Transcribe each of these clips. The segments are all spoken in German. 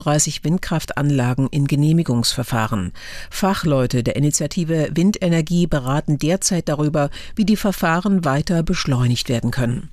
30 Windkraftanlagen in Genehmigungsverfahren. Fachleute der Initiative Windenergie beraten derzeit darüber, wie die Verfahren weiter beschleunigt werden können.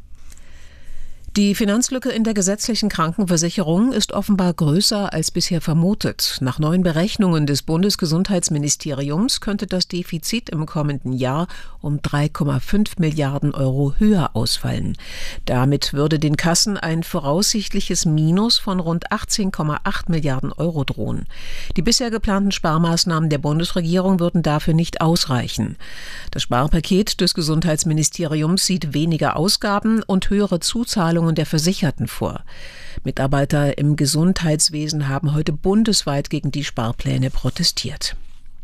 Die Finanzlücke in der gesetzlichen Krankenversicherung ist offenbar größer als bisher vermutet. Nach neuen Berechnungen des Bundesgesundheitsministeriums könnte das Defizit im kommenden Jahr um 3,5 Milliarden Euro höher ausfallen. Damit würde den Kassen ein voraussichtliches Minus von rund 18,8 Milliarden Euro drohen. Die bisher geplanten Sparmaßnahmen der Bundesregierung würden dafür nicht ausreichen. Das Sparpaket des Gesundheitsministeriums sieht weniger Ausgaben und höhere Zuzahlungen der Versicherten vor. Mitarbeiter im Gesundheitswesen haben heute bundesweit gegen die Sparpläne protestiert.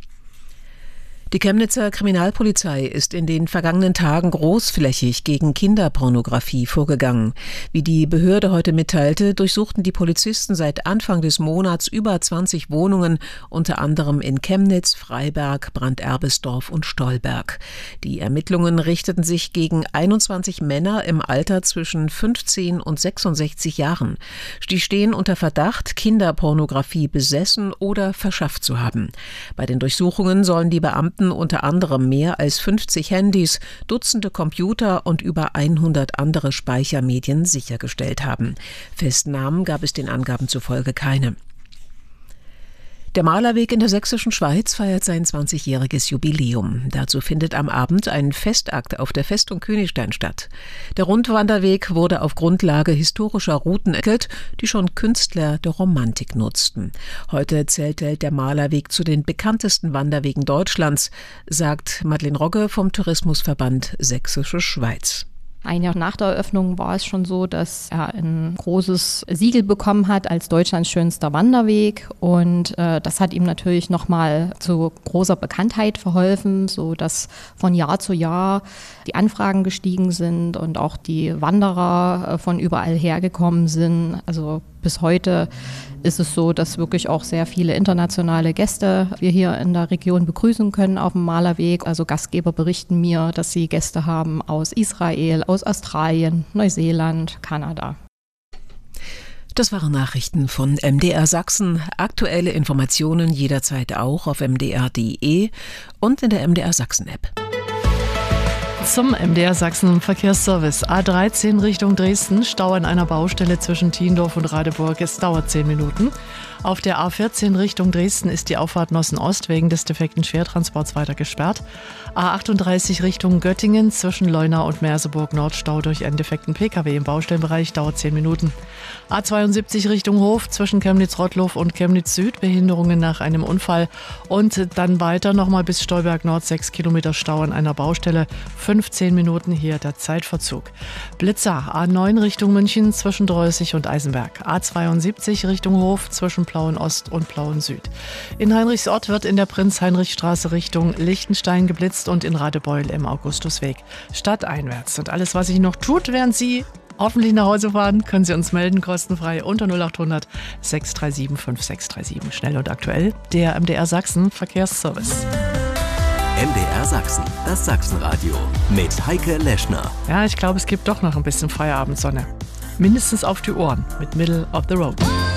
Die Chemnitzer Kriminalpolizei ist in den vergangenen Tagen großflächig gegen Kinderpornografie vorgegangen. Wie die Behörde heute mitteilte, durchsuchten die Polizisten seit Anfang des Monats über 20 Wohnungen, unter anderem in Chemnitz, Freiberg, Branderbesdorf und Stolberg. Die Ermittlungen richteten sich gegen 21 Männer im Alter zwischen 15 und 66 Jahren. Die stehen unter Verdacht, Kinderpornografie besessen oder verschafft zu haben. Bei den Durchsuchungen sollen die Beamten unter anderem mehr als 50 Handys, Dutzende Computer und über 100 andere Speichermedien sichergestellt haben. Festnahmen gab es den Angaben zufolge keine. Der Malerweg in der Sächsischen Schweiz feiert sein 20-jähriges Jubiläum. Dazu findet am Abend ein Festakt auf der Festung Königstein statt. Der Rundwanderweg wurde auf Grundlage historischer Routen entwickelt, die schon Künstler der Romantik nutzten. Heute zählt der Malerweg zu den bekanntesten Wanderwegen Deutschlands, sagt Madeleine Rogge vom Tourismusverband Sächsische Schweiz. Ein Jahr nach der Eröffnung war es schon so, dass er ein großes Siegel bekommen hat als Deutschlands schönster Wanderweg. Und das hat ihm natürlich nochmal zu großer Bekanntheit verholfen, so dass von Jahr zu Jahr die Anfragen gestiegen sind und auch die Wanderer von überall hergekommen sind. Also bis heute ist es so, dass wirklich auch sehr viele internationale Gäste wir hier in der Region begrüßen können auf dem Malerweg. Also Gastgeber berichten mir, dass sie Gäste haben aus Israel, aus Australien, Neuseeland, Kanada. Das waren Nachrichten von MDR Sachsen. Aktuelle Informationen jederzeit auch auf mdr.de und in der MDR Sachsen App. Zum MDR Sachsen Verkehrsservice. A13 Richtung Dresden, Stau an einer Baustelle zwischen Thiendorf und Radeburg. Es dauert 10 Minuten. Auf der A14 Richtung Dresden ist die Auffahrt Nossen-Ost wegen des defekten Schwertransports weiter gesperrt. A38 Richtung Göttingen zwischen Leuna und Merseburg Nordstau durch einen defekten Pkw im Baustellenbereich dauert 10 Minuten. A72 Richtung Hof zwischen Chemnitz-Rottlow und Chemnitz Süd, Behinderungen nach einem Unfall. Und dann weiter nochmal bis Stolberg Nord, 6 Kilometer Stau an einer Baustelle, 15 Minuten hier der Zeitverzug. Blitzer, A9 Richtung München zwischen Dreußig und Eisenberg. A72 Richtung Hof zwischen Plauen Ost und Plauen Süd. In Heinrichsort wird in der Prinz-Heinrich-Straße Richtung Lichtenstein geblitzt und in Radebeul im Augustusweg stadteinwärts. Und alles, was sich noch tut, während Sie hoffentlich nach Hause fahren, können Sie uns melden, kostenfrei unter 0800 637 5637. Schnell und aktuell, der MDR Sachsen Verkehrsservice. MDR Sachsen, das Sachsenradio mit Heike Leschner. Ja, ich glaube, es gibt doch noch ein bisschen Feierabendsonne. Mindestens auf die Ohren mit Middle of the Road.